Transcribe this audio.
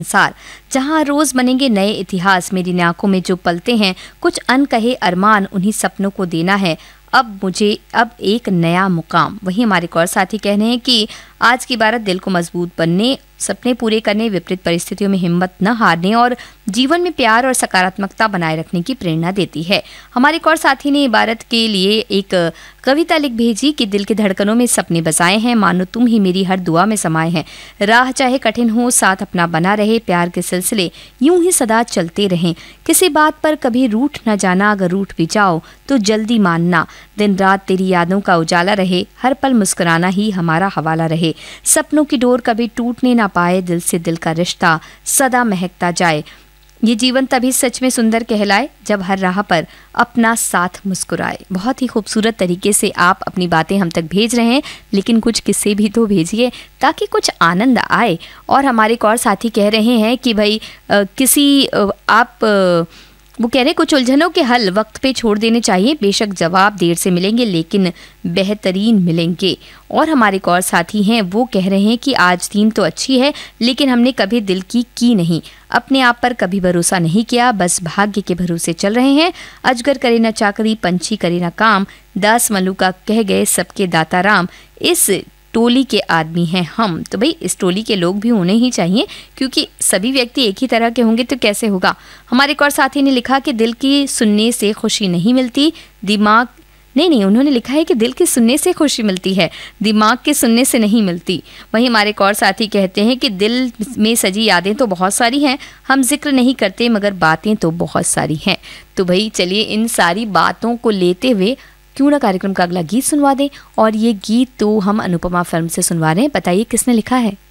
संसार जहां रोज बनेंगे नए इतिहास। मेरी आंखों में जो पलते हैं कुछ अनकहे अरमान, उन्हीं सपनों को देना है अब एक नया मुकाम। वहीं हमारे एक और साथी कह रहे हैं कि आज की इबारत दिल को मजबूत बनने, सपने पूरे करने, विपरीत परिस्थितियों में हिम्मत न हारने और जीवन में प्यार और सकारात्मकता बनाए रखने की प्रेरणा देती है। हमारे एक और साथी ने इबारत के लिए एक कविता लिख भेजी कि दिल की धड़कनों में सपने बसाए हैं, मानो तुम ही मेरी हर दुआ में समाये हैं। राह चाहे कठिन हो, साथ अपना बना रहे, प्यार के सिलसिले यूं ही सदा चलते रहें। किसी बात पर कभी रूठ न जाना, अगर रूठ भी जाओ तो जल्दी मानना। दिन रात तेरी यादों का उजाला रहे, हर पल मुस्कुराना ही हमारा हवाला रहे। सपनों की डोर कभी टूटने ना पाए, दिल से दिल का रिश्ता सदा महकता जाए। ये जीवन तभी सच में सुंदर कहलाए जब हर राह पर अपना साथ मुस्कुराए। बहुत ही खूबसूरत तरीके से आप अपनी बातें हम तक भेज रहे हैं, लेकिन कुछ किस्से भी तो भेजिए ताकि कुछ आनंद आए। और हमारे एक और साथी कह रहे हैं कि भाई वो कह रहे हैं कुछ उलझनों के हल वक्त पे छोड़ देने चाहिए। बेशक जवाब देर से मिलेंगे लेकिन बेहतरीन मिलेंगे। और हमारे एक और साथी हैं, वो कह रहे हैं कि आज दिन तो अच्छी है लेकिन हमने कभी दिल की नहीं, अपने आप पर कभी भरोसा नहीं किया, बस भाग्य के भरोसे चल रहे हैं। अजगर करे ना चाकरी, पंछी करे ना काम, दास मलूका कह गए सबके दाता राम। इस टोली के आदमी हैं हम। तो भाई इस टोली के लोग भी होने ही चाहिए, क्योंकि सभी व्यक्ति एक ही तरह के होंगे तो कैसे होगा। हमारे एक और साथी ने लिखा कि दिल की सुनने से खुशी नहीं मिलती, दिमाग नहीं उन्होंने लिखा है कि दिल के सुनने से खुशी मिलती है, दिमाग के सुनने से नहीं मिलती। वहीं हमारे एक और साथी कहते हैं कि दिल में सजी यादें तो बहुत सारी हैं, हम जिक्र नहीं करते मगर बातें तो बहुत सारी हैं। तो भाई चलिए इन सारी बातों को लेते हुए क्यों ना कार्यक्रम का अगला गीत सुनवा दें। और ये गीत तो हम अनुपमा फिल्म से सुनवा रहे हैं। बताइए किसने लिखा है।